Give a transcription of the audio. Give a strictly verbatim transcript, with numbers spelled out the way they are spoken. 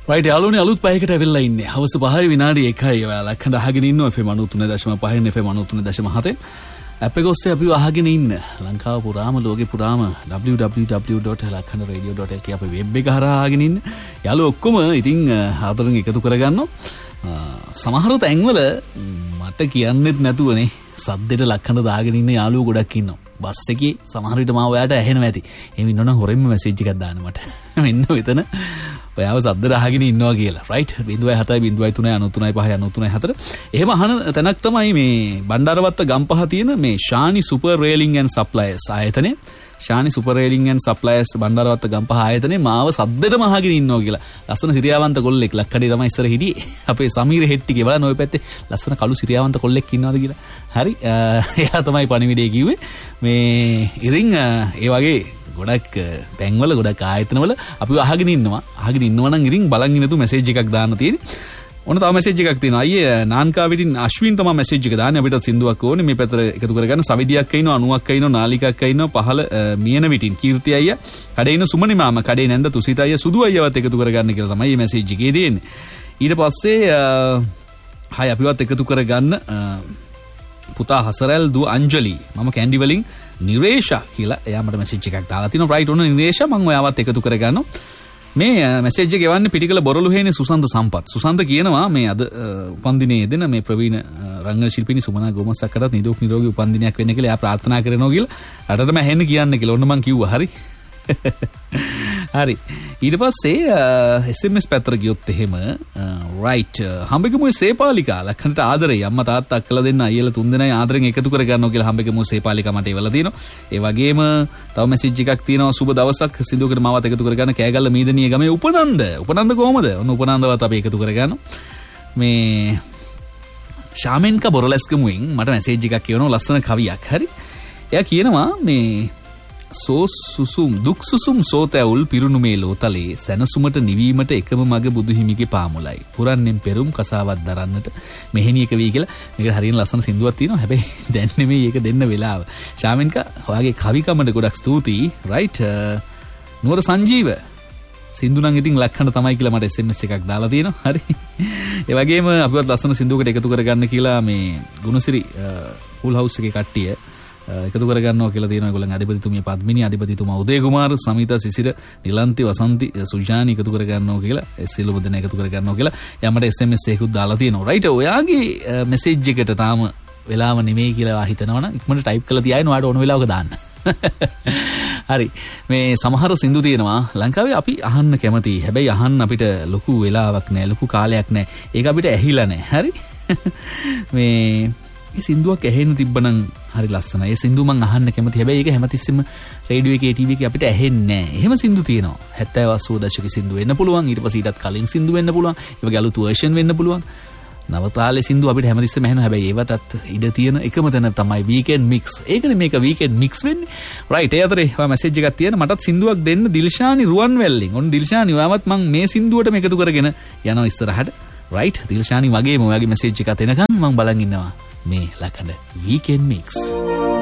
Right යාළුවනේ අලුත් පැයකට ඇවිල්ලා ඉන්නේ. හවස පහයි විනාඩි එකයි. ඔයාලා ලක්කඳ අහගෙන ඉන්නවා F M ninety three point five F M ninety three point seven. App එක ඔස්සේ අපිව අහගෙන ඉන්න. ලංකාව පුරාම ලෝකෙ පුරාම w w w dot lakhanda radio dot l k අපේ වෙබ් එක හරහා අහගෙන ඉන්න. යාළුවෝ ඔක්කොම ඉතින් ආදරෙන් එකතු කරගන්නවා. සමහර තැන්වල මට කියන්නෙත් නැතුවනේ සද්දෙට ලක්කඳ දාගෙන ඉන්න යාළුවෝ ගොඩක් ඉන්නවා. බස් එකේ සමහර විට මාව ඔයාලට ඇහෙනවා ඇති. එහෙම ඉන්නවනම් හොරෙන්ම මැසේජ් එකක් දාන්න මට. මෙන්න මෙතන ඔයාව සද්දට අහගෙන ඉන්නවා කියලා. Right zero seven zero three ninety three five ninety three four. එහෙම අහන තැනක් තමයි මේ බණ්ඩාරවත්ත ගම්පහ තියෙන මේ ශානි සුපර් රේලිං ඇන්ඩ් සප්ලයර්ස් ආයතනය. ශානි සුපර් රේලිං ඇන්ඩ් සප්ලයර්ස් බණ්ඩාරවත්ත ගම්පහ ආයතනේ මාව සද්දටම අහගෙන ඉන්නවා කියලා. ලස්සන සිරියාවන්ත කොල්ලෙක් ලක්කඩේ තමයි ඉස්සර හිටියේ. අපේ සමීර හෙට්ටිගේ බලන්න ඔය පැත්තේ ලස්සන කළු සිරියාවන්ත කොල්ලෙක් ඉන්නවද කියලා. හරි. එයා තමයි පණිවිඩය කිව්වේ. මේ ඉතින් ඒ වගේ ගොඩක් තැන්වල ගොඩක් ආයතනවල අපි අහගෙන ඉන්නවා. අහගෙන ඉන්නවා නම් ඉතින් බලන් ඉන්නතු මැසේජ් එකක් දාන්න තියෙන්නේ. ඔන්න තව මැසේජ් එකක් තියෙනවා. අයියේ නාන්කාවිටින් අශ්වින් තමයි මැසේජ් එක දාන්නේ. අපිට සින්දුවක් ඕනේ. මේ පැත්තට එකතු කරගන්න සවිදියක් ඉන්නවා, අණුවක් ඉන්නවා, නාලිකක් ඉන්නවා, පහල මියන විටින් කීර්ති අයියා, කඩේ ඉන්න සුමනි මාමා, කඩේ නැන්ද තුසිත අයියා, සුදු අයියාවත් එකතු කරගන්න කියලා තමයි මේ මැසේජ් එකේ තියෙන්නේ. ඊට පස්සේ හයි අපිවත් එකතු කරගන්න පුතා හසරල් දුව අංජලි, මම කැන්ඩි වලින් නිරේෂා කියලා එයා මට මැසේජ් එකක් දාලා තිනවා. රයිට් ඔන්න නිරේෂා මම ඔයාවත් එකතු කරගන්නවා. මේ මැසේජ් එක ගෙවන්නේ පිටිකල බොරළු හේනේ සුසන්ද සම්පත්. සුසන්ද කියනවා මේ අද උපන්දිනයේ දෙන මේ ප්‍රවීණ රංගන ශිල්පිනී සුමනා ගෝමසක්කටත් නිරෝගී නිරෝගී උපන්දිනයක් වෙන්න කියලා එයා ප්‍රාර්ථනා කරනවා කියලා රටටම ඇහෙන්න කියන්න කියලා ඔන්න මං කිව්වා. හරි. හරි. ඊට පස්සේ එස් එම් එස් පැත්තට ගියොත් එහෙම රයිට් හම්බෙකමුවේ සේපාලිකා ලක්කන්ට ආදරේ අම්මා තාත්තා අක්කලා දෙන්න අයියලා තුන් දෙනායි ආදරෙන් එකතු කර ගන්නවා කියලා හම්බෙකමුවේ සේපාලිකා මට එවලා තියෙනවා. ඒ වගේම තව මැසේජ් එකක් තියෙනවා සුබ දවසක් සින්දුවකට මාවත් එකතු කර ගන්න කෑගල්ල මීදනිය ගමේ උපනන්ද. උපනන්ද කොහමද? ඔන්න උපනන්දවත් අපි එකතු කර ගන්නවා. මේ ශාමෙන්ක බොරලස්කමුවෙන් මට මැසේජ් එකක් කියනවා ලස්සන කවියක්. හරි. එයා කියනවා මේ සෝ සුසුම් දුක් සුසුම් සෝතැවුල් පිරුණු මේ ලෝතලේ සැනසුමට නිවීමට එකම මග බුදු හිමිගේ පාමුලයි පුරන්නෙන් පෙරුම් කසාවත් දරන්නට මෙහෙණියක වී කියලා මේකට හරියන ලස්සන සින්දුවක් තියෙනවා. හැබැයි දැන් නෙමෙයි ඒක දෙන්න වෙලාව. ශාමින්ක ඔයාගේ කවිකමට ගොඩක් ස්තුතියි. රයිට් නුවර සංජීව සින්දු නම් ඉතින් ලක්කන්න තමයි කියලා මට එස් එම් එස් එකක් දාලා තියෙනවා. හරි. ඒ වගේම අපිවත් ලස්සන සින්දුවකට එකතු කරගන්න කියලා මේ ගුණසිරි පූල් හවුස් එකේ කට්ටිය එකතු කරගන්නවා කියලා තියෙනවා. ඒගොල්ලන් අධිපතිතුමිය පද්මිනී, අධිපතිතුමා උදේ කුමාර, සමිතා, සිසිර, නිලන්ති, වසන්ති, සුජානි එකතු කරගන්නවා කියලා ඒ සියලුම දෙනා එකතු කරගන්නවා කියලා එයා මට එස් එම් එස් එකකුත් දාලා තියෙනවා. රයිට් ඔයාගේ මැසේජ් එකට තාම වෙලාව නෙමෙයි කියලා හිතනවනම් ඉක්මනට ටයිප් කරලා තියාගෙන ඔයාලට ඕන වෙලාවක දාන්න. හරි. මේ සමහර සින්දු තියෙනවා ලංකාවේ අපි අහන්න කැමතියි. හැබැයි අහන්න අපිට ලොකු වෙලාවක් නැහැ, ලොකු කාලයක් නැහැ. ඒක අපිට ඇහිලා නැහැ. හරි. මේ ඒ සින්දුවක් ඇහෙන්න තිබ්බනම් හරි ලස්සනයි. ඒ සින්දුව මං අහන්න කැමති. හැබැයි ඒක හැමතිස්සෙම රේඩියෝ එකේ ටීවී එකේ අපිට ඇහෙන්නේ නැහැ. එහෙම සින්දු තියෙනවා. හැත්තෑ අසූ දශකයේ සින්දු වෙන්න පුළුවන්. ඊට පස්සේ ඊටත් කලින් සින්දු වෙන්න පුළුවන්. ඒ වගේ අලුත් වර්ෂන් වෙන්න පුළුවන්. නවතාලේ සින්දු අපිට හැමතිස්සෙම ඇහෙනවා. හැබැයි ඒවටත් ඉඩ තියෙන එකම තැන තමයි වීකෙන්ඩ් මික්ස්. ඒකනේ මේක වීකෙන්ඩ් මික්ස් වෙන්නේ. රයිට්. ඒ අතරේ ඔයා මැසේජ් එකක් තියෙන මටත් සින්දුවක් දෙන්න දිල්ෂානි රුවන්වැල්ලෙන්. ඔන්න දිල්ෂානි ඔයාවත් මං මේ සින්දුවටම එකතු කරගෙන යනවා ඉස්සරහට. රයිට්. දිල්ෂානි වගේම ඔයාගේ මැසේජ් එකක් එනකන් මං බලන් ඉන්නවා. මේ ලකඳ වීකෙන්ඩ් මික්ස්.